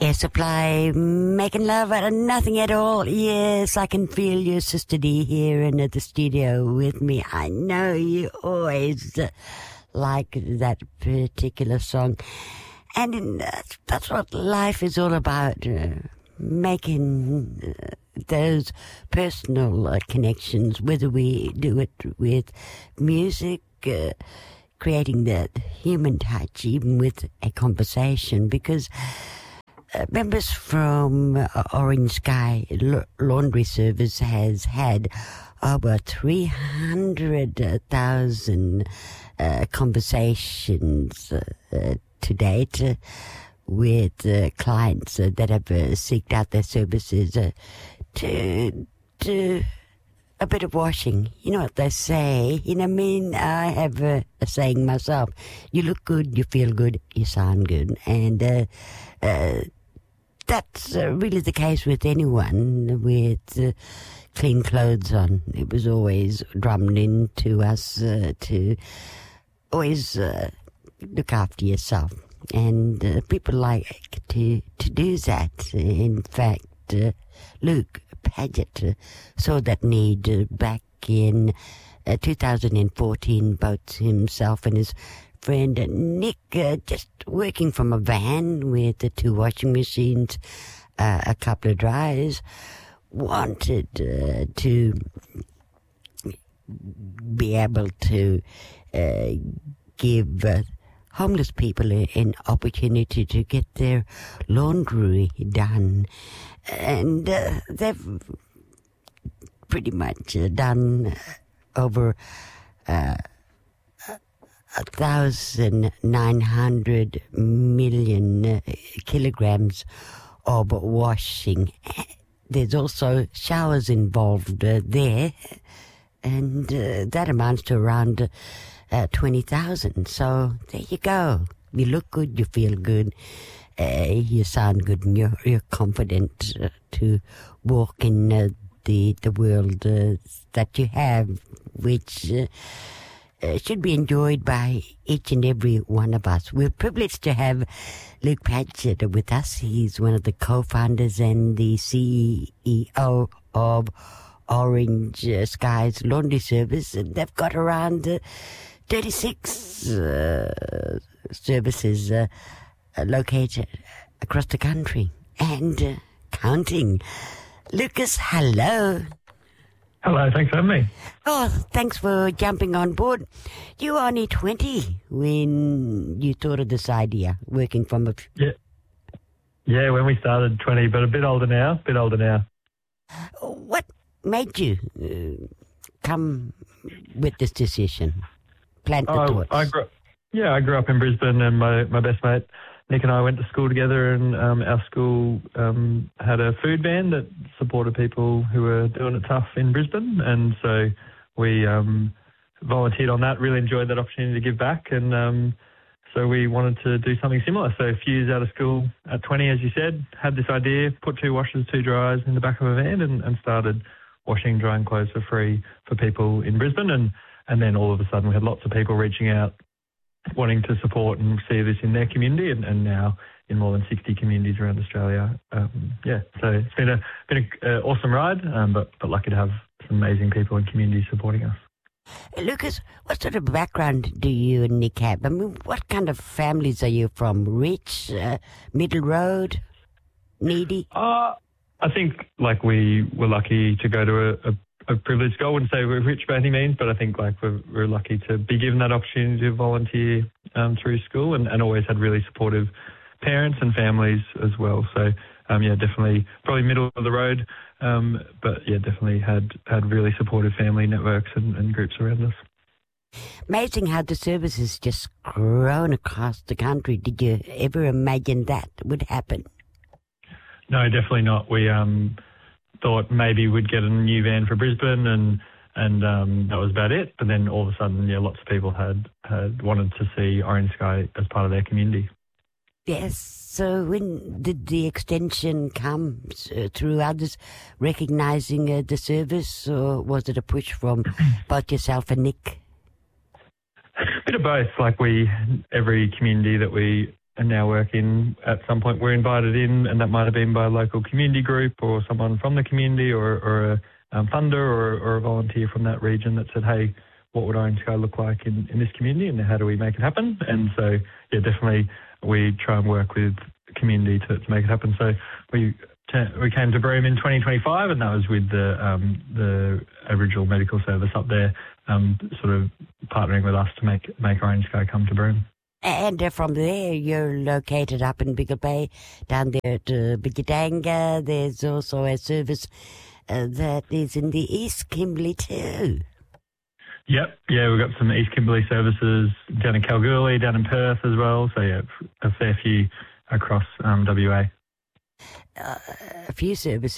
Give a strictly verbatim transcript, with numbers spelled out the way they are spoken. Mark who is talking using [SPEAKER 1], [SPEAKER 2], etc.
[SPEAKER 1] Air Supply, making love out of nothing at all. Yes, I can feel your sister D here in the studio with me. I know you always uh, like that particular song. And in, uh, that's what life is all about, uh, making uh, those personal uh, connections, whether we do it with music, uh, creating that human touch, even with a conversation, because Uh, members from uh, Orange Sky L- Laundry Service has had over three hundred thousand uh, conversations uh, uh, to date uh, with uh, clients uh, that have uh, seeked out their services uh, to to a bit of washing. You know what they say. You know, I mean, I have uh, a saying myself. You look good, you feel good, you sound good. And uh, uh, that's uh, really the case with anyone with uh, clean clothes on. It was always drummed into us uh, to always uh, look after yourself. And uh, people like to, to do that. In fact, uh, Luke Paget uh, saw that need uh, back in uh, two thousand fourteen, both himself and his friend uh, Nick, uh, just working from a van with the two washing machines, uh, a couple of dryers, wanted uh, to be able to uh, give uh, homeless people an opportunity to get their laundry done. And uh, they've pretty much uh, done over uh, a thousand nine hundred million uh, kilograms of washing. There's also showers involved uh, there, and uh, that amounts to around uh, twenty thousand. So there you go. You look good, you feel good. Uh, you sound good, and you're, you're confident uh, to walk in uh, the the world uh, that you have, which uh, uh, should be enjoyed by each and every one of us. We're privileged to have Luke Paget with us. He's one of the co-founders and the C E O of Orange uh, Sky's Laundry Service, and they've got around uh, thirty-six uh, services Uh, located across the country and uh, counting. Lucas, hello.
[SPEAKER 2] Hello, thanks for having me.
[SPEAKER 1] Oh, thanks for jumping on board. You were only twenty when you thought of this idea, working from a...
[SPEAKER 2] Yeah, yeah. When we started, twenty, but a bit older now, bit older now.
[SPEAKER 1] What made you uh, come with this decision? Plant the
[SPEAKER 2] Oh,
[SPEAKER 1] thoughts.
[SPEAKER 2] I grew, yeah, I grew up in Brisbane, and my, my best mate Nick and I went to school together, and um, our school um, had a food van that supported people who were doing it tough in Brisbane, and so we um, volunteered on that, really enjoyed that opportunity to give back, and um, so we wanted to do something similar. So a few years out of school, at twenty, as you said, had this idea, put two washers, two dryers in the back of a van, and, and started washing and drying clothes for free for people in Brisbane, and, and then all of a sudden we had lots of people reaching out, wanting to support and see this in their community, and, and now in more than sixty communities around Australia. Um, yeah, so it's been a been an uh, awesome ride, um, but but lucky to have some amazing people and communities supporting us.
[SPEAKER 1] Lucas, what sort of background do you and Nick have? I mean, what kind of families are you from? Rich, uh, middle road, needy?
[SPEAKER 2] Uh, I think like we were lucky to go to a, a a privileged school. I wouldn't say we're rich by any means, but I think like we're, we're lucky to be given that opportunity to volunteer um, through school, and, and always had really supportive parents and families as well. So um, yeah, definitely probably middle of the road, um, but yeah, definitely had, had really supportive family networks and, and groups around us.
[SPEAKER 1] Amazing how the service has just grown across the country. Did you ever imagine that would happen?
[SPEAKER 2] No, definitely not. We um, thought maybe we'd get a new van for Brisbane, and and um, that was about it. But then all of a sudden, yeah, lots of people had, had wanted to see Orange Sky as part of their community.
[SPEAKER 1] Yes. So when did the extension come? Uh, through others recognising uh, the service, or was it a push from both yourself and Nick?
[SPEAKER 2] A bit of both. Like we, every community that we and now working at some point. We're invited in, and that might have been by a local community group or someone from the community or, or a um, funder or, or a volunteer from that region that said, hey, what would Orange Sky look like in, in this community and how do we make it happen? And so, yeah, definitely we try and work with the community to, to make it happen. So we we came to Broome in twenty twenty-five, and that was with the um, the Aboriginal Medical Service up there, um, sort of partnering with us to make make Orange Sky come to Broome.
[SPEAKER 1] And uh, from there, you're located up in Bigger Bay, down there at uh, Bigadanga. There's also a service uh, that is in the East Kimberley too.
[SPEAKER 2] Yep, yeah, we've got some East Kimberley services down in Kalgoorlie, down in Perth as well. So yeah, a fair few across um, W A.
[SPEAKER 1] Uh, a few services.